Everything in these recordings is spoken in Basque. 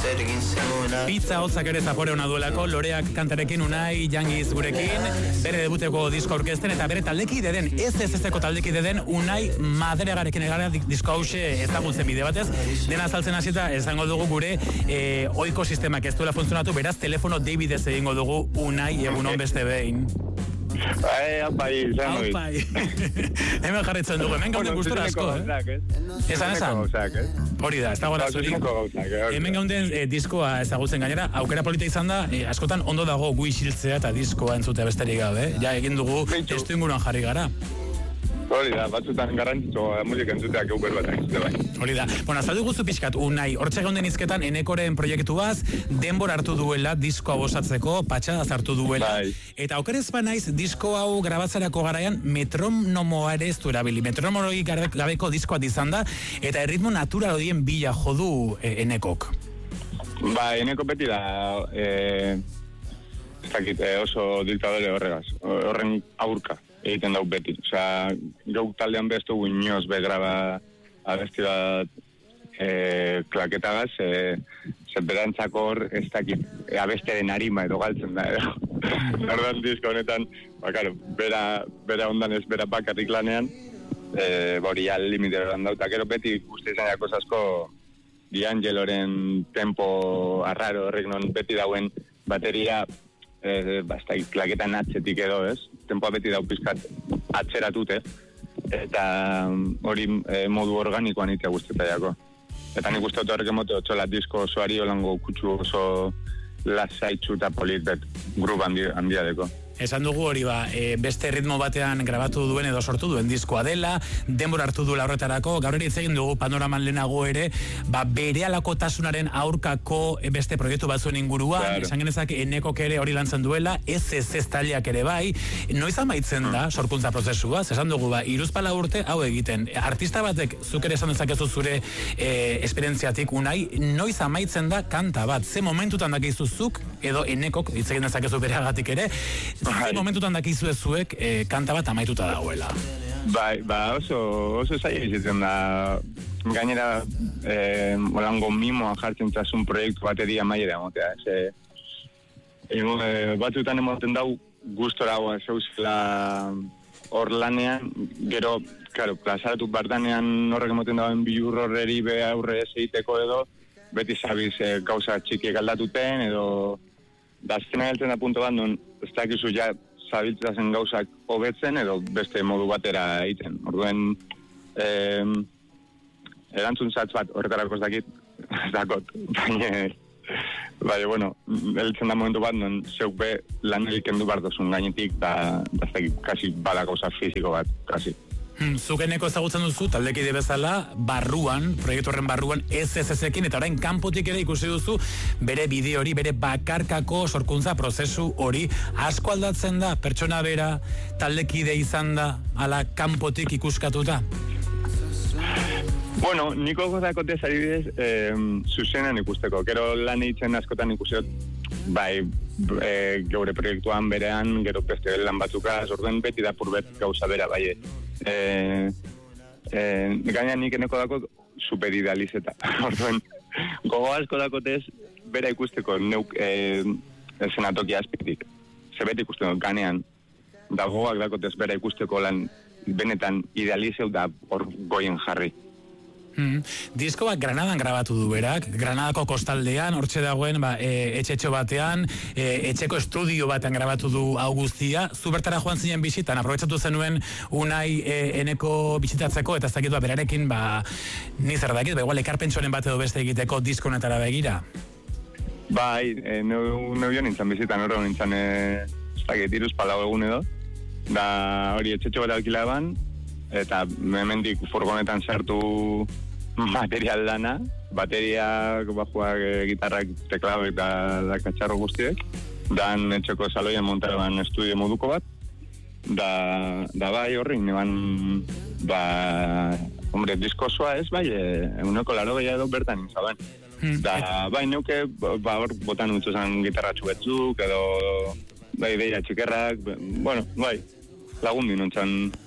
Pizza hotzak ere zapore hona duelako, Loreak kantarekin, Unai Jangiz gurekin, bere debuteko disko aurkezten, eta bere taldekide den, ez-ez-ezeko taldekide den, Unai Madreagarekin egara disko hause ezagutzen bide batez. Dena azaltzen hasita esango dugu gure ohiko sistemak ez duela funtzionatu, beraz telefono debidez egingo dugu Unai egunon beste behin. Aupai, izan hori. Hemen jarritzen dugu, hemen gauden gustora asko, Esan? Hori da, ez da gora zuri. Hemen gauden diskoa ezagutzen gainera, aukera polita izan da, askotan ondo dago gu isiltzea eta diskoa entzutea besterik gabe, ja egin dugu testu inguruan jarri gara. Hori da, batzutan garrantzitsua musika entzuteak euper bat entzute bai. Hori da. Bueno, azaldu guzu pixkat, Unai, hortxe gaunden izketan Enekoren proiektuaz, denbora hartu duela diskoa bosatzeko, patxadaz hartu duela. Bai. Eta okerez ba naiz, disko hau grabatzerako garaian metronomoa ere ez du erabili. Metronomoi gabeko diskoa izan da, eta erritmo natural hodien bila jodu Enekok. Ba, Eneko beti da, oso diktadore horren aurka egiten dau beti. Osea, gauk taldean bestu inoz begraba abesti bat klaketagaz, berantzako hor ez dakit abesteren harima edo galtzen da, edo. Orduan disko honetan, bera ondan ez bera bakarrik lanean, hori al limite horren dauta. Gero beti guzti izan jako zasko D'Angeloren tempo arraro horrek non beti dauen bateria klaketan atzetik edo, ez? Tempoa beti dau pizkat atzeratute, eta hori modu organikoan itea guztetaiako. Eta nik uste horrek emote otxola disko osoari holango kutsu oso lasaitzu eta polit bet grup handia deko. Esan dugu hori beste ritmo batean grabatu duen edo sortu duen diskoa dela, denbora hartu duela horretarako, gaur ere hitz egin dugu panoraman lehenago ere, bere alakotasunaren aurkako beste proiektu batzuen inguruan, claro. Esan genezak Enekok ere hori lantzen duela, ez taldeak ere bai, noiz amaitzen da sorkuntza prozesua, esan dugu iruzpala urte hau egiten, artista batek zuk ere esan dezakezu zure esperientziatik Unai, noiz amaitzen da kanta bat, ze momentutan dakizu zuk, edo Enekok, hitz egin dezakezu bereagatik ere, ze momentutan dakizu ezuek kanta bat amaituta dagoela. Oso zaila izaten da, gainera holango mimoa jartzen txasun proiektu bateria maiera emotea. Batzutan emoten dau gustora zeuzela hor lanean, gero, plazaratu bardanean horrek emoten dauen bilur horreri be aurre ez egiteko edo, beti zabiz gauza txikiek aldatuten edo daztena geltzen da punto bat, non ez dakizu ja zabiltzazen gauzak hobetzen edo beste modu batera egiten. Orduen, erantzun zatz bat horretarako ez dakot, baina, bueno, heltzen da momentu bat, non zeuk be lan elikendu bardozun gainetik, da ez dakit, kasi bada gauza fiziko bat, kasi. Zuk Eneko ezagutzen duzu, taldekide bezala, barruan, proiektu horren barruan, ez-ez-ezekin, eta orain kanpotik ere ikusi duzu, bere bide hori, bere bakarkako sorkuntza prozesu hori, asko aldatzen da, pertsona bera, taldekide izan da, ala kanpotik ikuskatuta? Bueno, niko gozakotez adibidez, zuzenan ikusteko, gero lan eitzen askotan ikusot, geure proiektuan berean, gero beste lan batzukaz, orduen beti da purbet gauza bera, bai. Gaina nik Eneko dako superidealizeta. Orduen, gogo asko dakotez, bera ikusteko neuk eszenatokia azpitik. Zebet ikusteko ganean, da gogoak dakotez bera ikusteko lan benetan idealizeu da hor goien jarri. Diskoak Granadan grabatu du berak, Granadako kostaldean, hortxe dagoen etxetxo batean, etxeko estudio batean grabatu du hau guztia. Zu bertara joan zinen bisitan, aprobetsatu zenuen Unai Eneko bisitatzeko, eta ez dakit berarekin, ni zer dakit, igual ekarpentsoren bat edo beste egiteko disko honetara begira. Neu nintzen bizitan, horre nintzen, ez dakit, iruzpalau egun edo, da hori etxetxo bat alkilaban, eta hemendik furgonetan sartu material dana, bateriak, bajuak, gitarrak, teklabek eta katxarro guztiek, dan etxeko saloian montaroan estudio moduko bat, da bai horri, neban, disko osoa ez, eguneko laro gehiago edo bertan inzaban. Da, neuke, hor, botan utzuzan gitarratxu betzuk, edo, ideia txikerrak, lagundi nontzan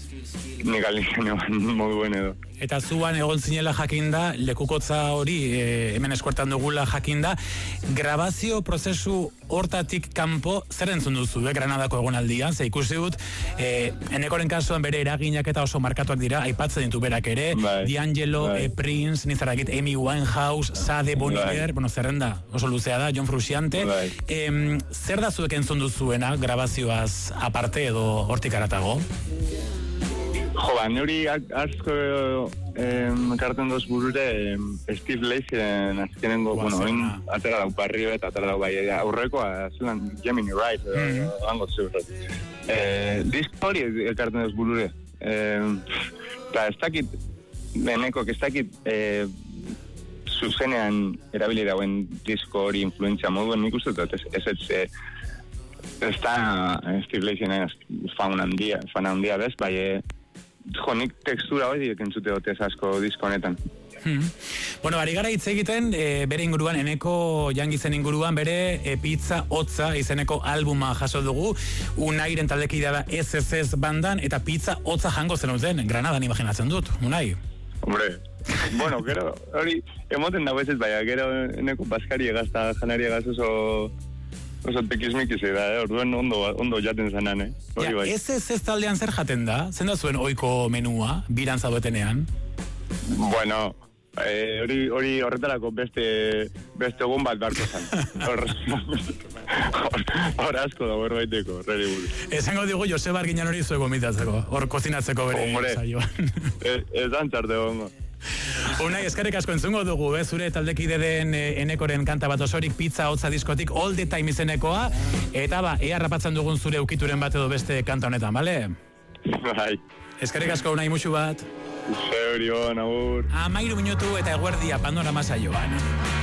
nik aldizen eban moduen edo. Eta zuan egon zinela jakinda, lekukotza hori hemen eskuartan dugula jakinda, grabazio prozesu hortatik kanpo zer entzun duzu, Granadako egonaldian, ze ikusi dut, Enekoren kasuan bere eraginak eta oso markatuak dira, aipatzen ditu berak ere, D'Angelo, Prince, nizaragit, Amy Winehouse, Sade, Boniver, bueno, zerrenda, oso luzea da, John Frusciante. Zer da zuek entzun duzuena, grabazioaz aparte edo hortik aratago? Jo, nori asko karten doz burure Steve Lacyren azkenengo, atera dau barrio eta atera dau bai, aurrekoa zelan Gemini Wright, hango zurret. Disko hori karten doz burure. Eta ez dakit, benekok ez dakit zuzenean erabili dauen disko hori influentzia moduen, nik uste dut ez da Steve Lacyren fan handia bez, bai jo, nik tekstura hori entzute dut ez asko disko honetan. Bueno, ari gara hitz egiten, bere inguruan, Eneko Jangizen inguruan, bere Pizza Hotza izeneko albuma jaso dugu, Unairen taldekidea da SSS bandan, eta Pizza Hotza jango zenuten, Granadan imaginatzen dut, Unai. Hombre, bueno, gero, hori, emoten dago ez baina, gero Eneko Baskari egazta, janari egaz oso tekizmikiz da, orduen ondo jaten zanan, hori bai. Ez taldean zer jaten da? Zen da zuen oiko menua, biran zaudetenean? Bueno, hori horretarako beste egun bat barko zan. Hor asko da, hor baiteko, horreri buru. Esango digu Joseba Arginan hori zuego mitatzeko, hor kozinatzeko bere saioan. Ez antzarte gongo. Unai, eskerrik asko entzungo dugu, zure taldekide den Enekoren kanta bat osorik, Pizza Hotza diskotik, All the Time izenekoa, eta ea rapatzen dugun zure ukituren bat edo beste kanta honetan, bale? Bai. Eskerrik asko, Unai, musu bat. Zeurio, nagur. 13 minutu eta eguerdia Panorama saioan.